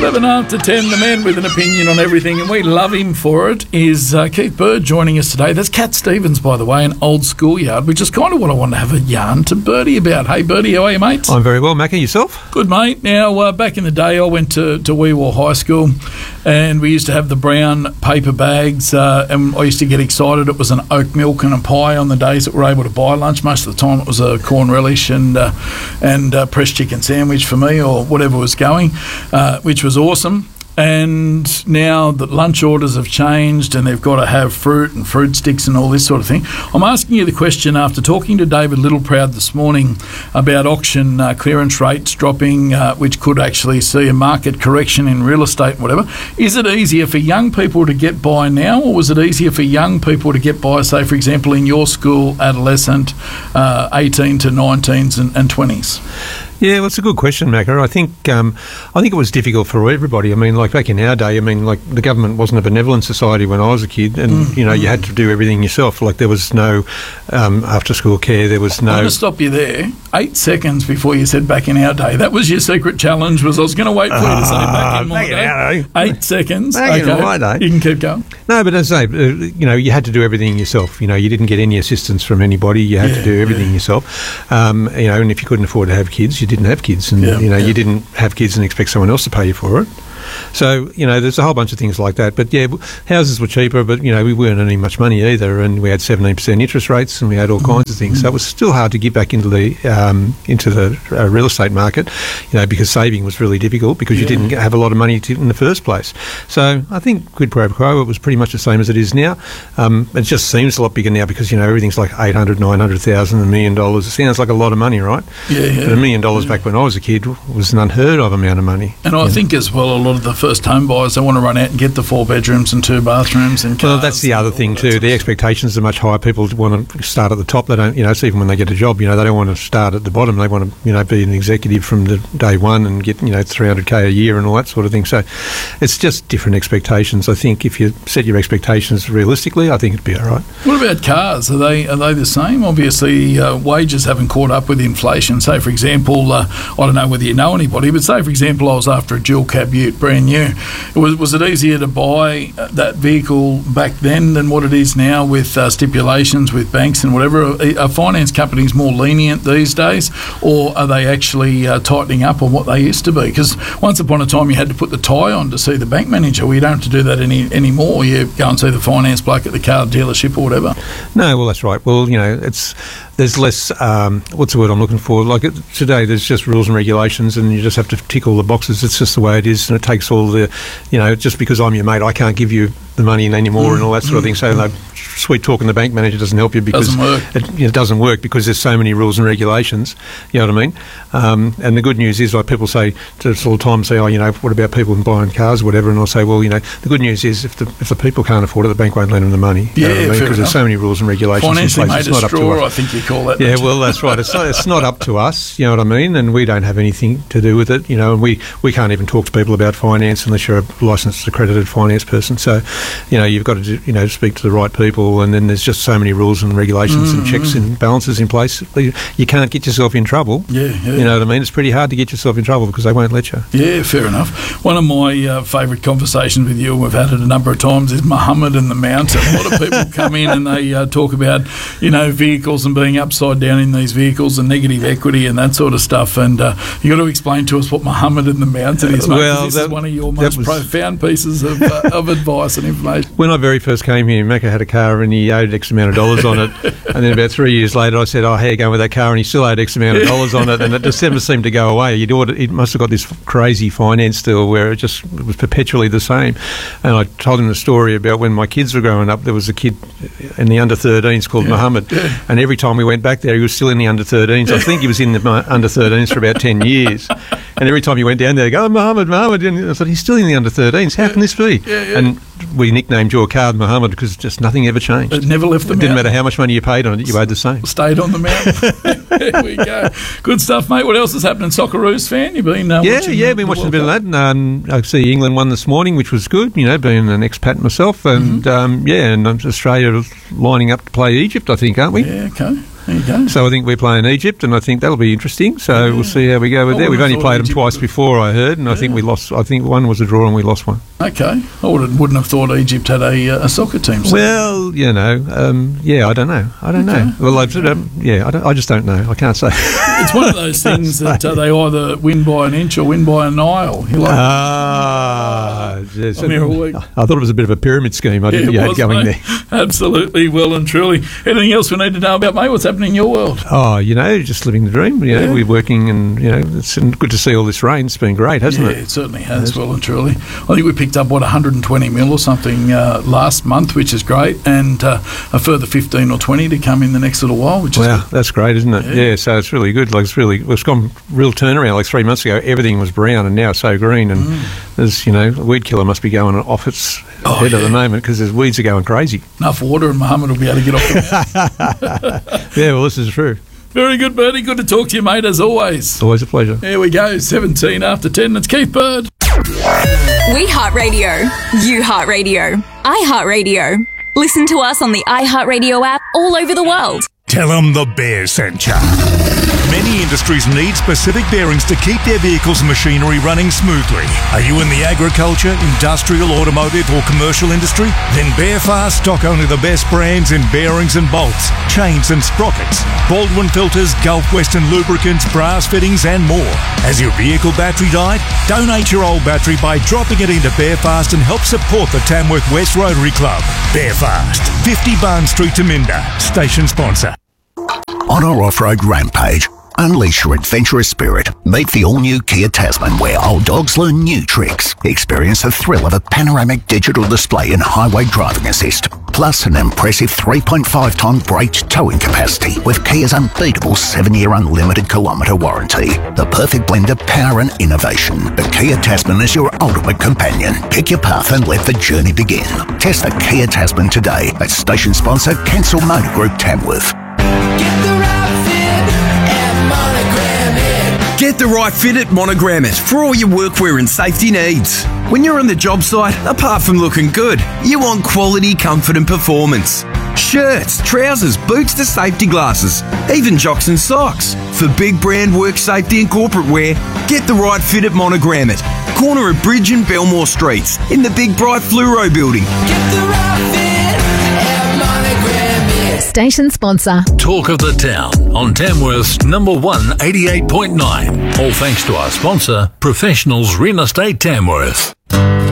11 after 10, the man with an opinion on everything, and we love him for it, is Keith Bird joining us today. That's Cat Stevens, by the way, an old schoolyard, which is kind of what I want to have a yarn to Birdie about. Hey, Birdie, how are you, mate? I'm very well, Macca. Yourself? Good, mate. Now, back in the day, I went to Weewar High School, and we used to have the brown paper bags, and I used to get excited. It was an oat milk and a pie on the days that we were able to buy lunch. Most of the time, it was a corn relish and pressed chicken sandwich for me, or whatever was going, which was awesome. And now that lunch orders have changed and they've got to have fruit and fruit sticks and all this sort of thing, I'm asking you the question after talking to David Littleproud this morning about auction clearance rates dropping, which could actually see a market correction in real estate and whatever. Is it easier for young people to get by now, or was it easier for young people to get by, say, for example, in your school, adolescent, 18 to 19s and 20s? Yeah, well, it's a good question, Macca. I think it was difficult for everybody. I mean, like back in our day, I mean, like the government wasn't a benevolent society when I was a kid, and you know, you had to do everything yourself. Like there was no after-school care. There was no. I'm going to stop you there. 8 seconds before you said back in our day. That was your secret challenge. Was I was going to wait for you to say back in my day. 8 seconds. Back in my day. You can keep going. No, but as I say, you know, you had to do everything yourself. You know, you didn't get any assistance from anybody. You had to do everything yourself. You know, and if you couldn't afford to have kids, you didn't have kids, and you didn't have kids and expect someone else to pay you for it. So, you know, there's a whole bunch of things like that. But, yeah, houses were cheaper, but, you know, we weren't earning much money either, and we had 17% interest rates, and we had all kinds of things. So it was still hard to get back into the real estate market, you know, because saving was really difficult because you didn't have a lot of money in the first place. So I think quid pro quo, it was pretty much the same as it is now. It just seems a lot bigger now because, you know, everything's like 800, 900,000, $1 million. It sounds like a lot of money, right? But $1 million back when I was a kid was an unheard of amount of money. And I think as well, a lot of the first home buyers, they want to run out and get the 4 bedrooms and 2 bathrooms and cars. Well, that's the other thing too. The expectations are much higher. People want to start at the top. They don't, you know, it's even when they get a job, you know, they don't want to start at the bottom. They want to, you know, be an executive from the day one and get, you know, $300K a year and all that sort of thing. So it's just different expectations. I think if you set your expectations realistically, I think it'd be all right. What about cars? Are they the same? Obviously, wages haven't caught up with inflation. Say, for example, I don't know whether you know anybody, but say, for example, I was after a dual cab ute, brand new. Was it easier to buy that vehicle back then than what it is now with stipulations with banks and whatever? Are finance companies more lenient these days, or are they actually tightening up on what they used to be? Because once upon a time you had to put the tie on to see the bank manager. Well, you don't have to do that anymore. You go and see the finance bloke at the car dealership or whatever. No, well, that's right. Well, you know, there's less, what's the word I'm looking for? Like today there's just rules and regulations and you just have to tick all the boxes. It's just the way it is, and it takes all the, you know, just because I'm your mate, I can't give you the money anymore and all that sort of thing. So like, sweet talking the bank manager doesn't help you because it doesn't work because there's so many rules and regulations. You know what I mean? And the good news is, like people say all the time, say, oh, you know, what about people buying cars or whatever? And I'll say, well, you know, the good news is if the people can't afford it, the bank won't lend them the money. You know what I mean? Because there's so many rules and regulations Financially in place. Made it's a not straw, up to us. I think you call that. Yeah, well, that's right. It's not up to us. You know what I mean? And we don't have anything to do with it. You know, and we can't even talk to people about finance unless you're a licensed accredited finance person. So, you know, you've got to, you know, speak to the right people, and then there's just so many rules and regulations and checks and balances in place. You can't get yourself in trouble. Yeah. You know what I mean? It's pretty hard to get yourself in trouble because they won't let you. Yeah, fair enough. One of my favourite conversations with you, and we've had it a number of times, is Muhammad and the mountain. A lot of people come in and they talk about, you know, vehicles and being upside down in these vehicles and negative equity and that sort of stuff. And you got to explain to us what Muhammad and the mountain is, mate. Well, this is one of your most profound pieces of advice and information. When I very first came here, Macca had a car and he owed X amount of dollars on it. And then about 3 years later, I said, oh, how are you going with that car? And he still owed X amount of dollars on it. And it just never seemed to go away. It must have got this crazy finance deal where it was perpetually the same. And I told him the story about when my kids were growing up. There was a kid in the under-13s called Muhammad. Yeah. And every time we went back there, he was still in the under-13s. I think he was in the under-13s for about 10 years. And every time you went down there, they go, oh, Muhammad. And I thought, he's still in the under-13s. How can this be? Yeah. And we nicknamed your card Muhammad because just nothing ever changed. It never left the mountain. It didn't matter how much money you paid on it, you owed the same. Stayed on the mountain. There we go. Good stuff, mate. What else has happened? Socceroos fan? You've been been watching a bit of that. I see England won this morning, which was good, you know, being an expat myself. And, and Australia lining up to play Egypt, I think, aren't we? Yeah, okay. There you go. So I think we're playing Egypt, and I think that'll be interesting. So we'll see how we go with that. We've only played them twice before, I heard, and I think we lost. I think one was a draw and we lost one. Okay. I wouldn't have thought Egypt had a soccer team. So. Well, I don't know. Well, I just don't know. I can't say. It's one of those things that they either win by an inch or win by a mile. Yes. I thought it was a bit of a pyramid scheme. I didn't going there. Absolutely, well and truly. Anything else we need to know about, mate? What's happening in your world? Oh, just living the dream. We're working, and it's good to see all this rain. It's been great, hasn't it? Yeah, it certainly has, well and truly. I think we picked up 120 mil or something last month, which is great, and a further 15 or 20 to come in the next little while. Which is good. That's great, isn't it? Yeah, so it's really good. Like it's gone real turnaround. Like 3 months ago, everything was brown, and now it's so green. And there's a weed killer must be going off its head at the moment because the weeds are going crazy. Enough water, and Mohammed will be able to get off the mountain. Yeah, well, this is true. Very good, Bertie. Good to talk to you, mate, as always. Always a pleasure. There we go, 17 after 10. It's Keith Bird. We Heart Radio. You Heart Radio. I Heart Radio. Listen to us on the iHeartRadio app all over the world. Tell them the Bear sent ya. Many industries need specific bearings to keep their vehicles and machinery running smoothly. Are you in the agriculture, industrial, automotive or commercial industry? Then Bearfast stock only the best brands in bearings and bolts, chains and sprockets, Baldwin filters, Gulf Western lubricants, brass fittings and more. Has your vehicle battery died? Donate your old battery by dropping it into Bearfast and help support the Tamworth West Rotary Club. Bearfast, 50 Barn Street, Taminda. Station sponsor. On our off-road rampage, unleash your adventurous spirit. Meet the all-new Kia Tasman, where old dogs learn new tricks. Experience the thrill of a panoramic digital display and highway driving assist. Plus an impressive 3.5-tonne braked towing capacity with Kia's unbeatable 7-year unlimited kilometre warranty. The perfect blend of power and innovation. The Kia Tasman is your ultimate companion. Pick your path and let the journey begin. Test the Kia Tasman today at station sponsor Cancel Motor Group Tamworth. Get the right fit at Monogram It for all your workwear and safety needs. When you're on the job site, apart from looking good, you want quality, comfort and performance. Shirts, trousers, boots to safety glasses, even jocks and socks. For big brand work safety and corporate wear, get the right fit at Monogram It. Corner of Bridge and Belmore Streets in the big bright Fluoro building. Get the right fit at Monogram It. Station sponsor. Talk of the town on Tamworth's number 1 88.9. All thanks to our sponsor, Professionals Real Estate Tamworth.